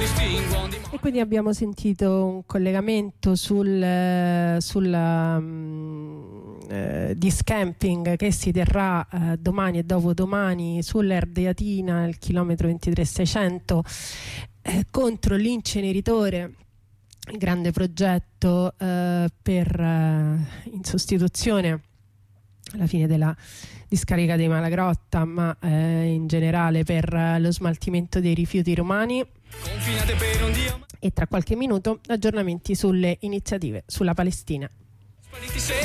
E quindi abbiamo sentito un collegamento sulla discamping che si terrà domani e dopodomani sull'Ardeatina, al chilometro 23,600, contro l'inceneritore, il grande progetto in sostituzione alla fine della discarica dei Malagrotta, ma in generale per lo smaltimento dei rifiuti romani. E tra qualche minuto aggiornamenti sulle iniziative sulla Palestina.